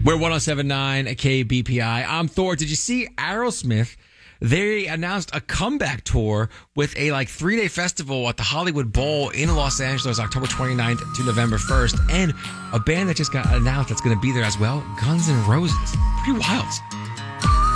We're 107.9 KBPI. I'm Thor. Did you see Aerosmith? They announced a comeback tour with a 3-day festival at the Hollywood Bowl in Los Angeles, October 29th to November 1st. And a band that just got announced that's going to be there as well, Guns N' Roses. Pretty wild.